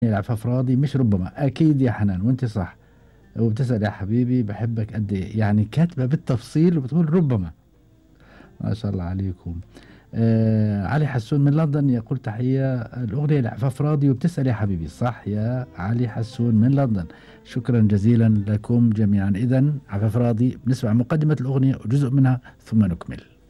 العفاف راضي مش ربما، اكيد يا حنان وانت صح. وبتسأل يا حبيبي بحبك قد ايه، يعني كاتبه بالتفصيل وبتقول ربما. ما شاء الله عليكم. علي حسون من لندن يقول تحية الأغنية لعفاف راضي، وبتسأل يا حبيبي صح يا علي حسون من لندن. شكرا جزيلا لكم جميعا. إذا عفاف راضي بنسمع مقدمة الأغنية وجزء منها ثم نكمل.